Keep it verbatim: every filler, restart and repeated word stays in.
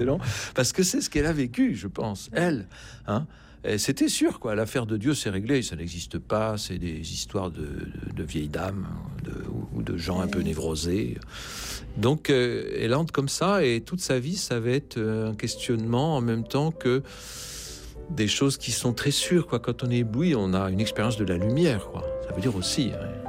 Parce que c'est ce qu'elle a vécu, je pense, elle. Hein. Et c'était sûr, quoi. L'affaire de Dieu, c'est réglé, ça n'existe pas. C'est des histoires de, de, de vieilles dames de, ou de gens un peu névrosés. Donc, euh, elle entre comme ça, et toute sa vie, ça va être un questionnement en même temps que des choses qui sont très sûres, quoi. Quand on est ébloui, on a une expérience de la lumière, quoi. Ça veut dire aussi... Hein.